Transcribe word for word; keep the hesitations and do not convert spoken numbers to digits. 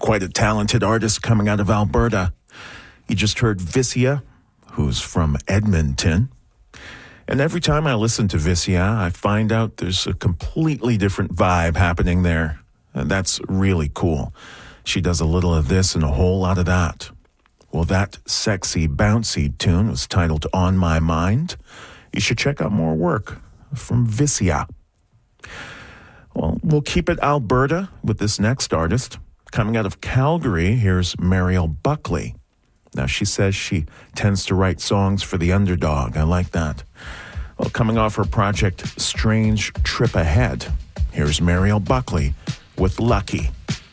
quite a talented artist coming out of Alberta. You just heard Vissia, who's from Edmonton. And every time I listen to Vissia, I find out there's a completely different vibe happening there. And that's really cool. She does a little of this and a whole lot of that. Well, that sexy, bouncy tune was titled On My Mind. You should check out more work from Vissia. Well, we'll keep it Alberta with this next artist. Coming out of Calgary, here's Mariel Buckley. Now, she says she tends to write songs for the underdog. I like that. Well, coming off her project Strange Trip Ahead, here's Mariel Buckley with Lucky.